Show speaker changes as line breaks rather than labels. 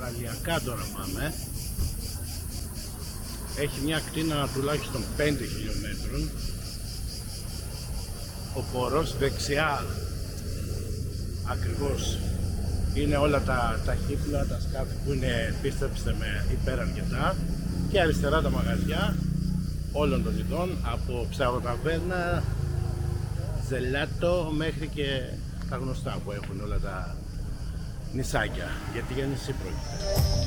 παραλιακά τώρα πάμε. Έχει μια ακτίνα τουλάχιστον 5 χιλιόμετρων. Ο πόρος δεξιά ακριβώς είναι όλα τα χύπλα, τα σκάφη που είναι, πίστεψτε με, υπεραρκετά, και αριστερά τα μαγαζιά όλων των ειδών, από ψαροταβέρνα, ζελάτο μέχρι και τα γνωστά που έχουν όλα τα νησάκια, γιατί για νησί πρόκειται.